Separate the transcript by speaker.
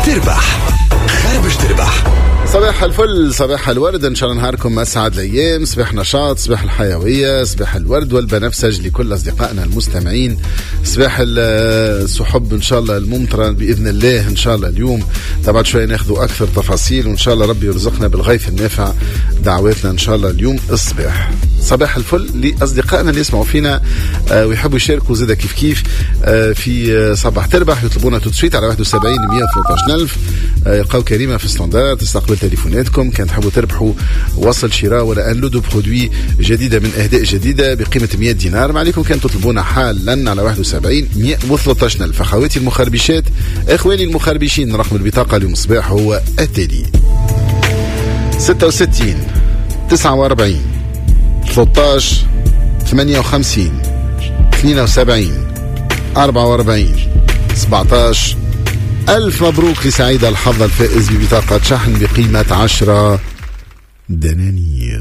Speaker 1: تربح خربش تربح.
Speaker 2: صباح الفل، صباح الورد، ان شاء الله نهاركم اسعد الايام، صباح نشاط، صباح الحيويه، صباح الورد والبنفسج لكل اصدقائنا المستمعين، صباح السحب ان شاء الله الممطره باذن الله. ان شاء الله اليوم بعد شويه ناخذوا اكثر تفاصيل، وان شاء الله ربي يرزقنا بالغيث النافع. دعواتنا ان شاء الله اليوم الصباح. صباح الفل لاصدقائنا اللي يسمعوا فينا ويحبوا يشاركوا زاده كيف في صباح تربح، يطلبونا تسويت على 71 113000. يلقاو كريمه في ستاندار تستقبل تليفوناتكم. كان تحبوا تربحوا وصل شراء ولا ان لودو برودوي جديده من اهداء جديده بقيمه 100 دينار. ما عليكم كان تطلبونا حالا على 71 113000. اخواتي المخربشات، اخواني المخربشين، رقم البطاقه اليوم الصباح هو التالي: 66 49 13 58 72 44 17. ألف مبروك لسعيد الحظ الفائز ببطاقة شحن بقيمة 10 دنانير.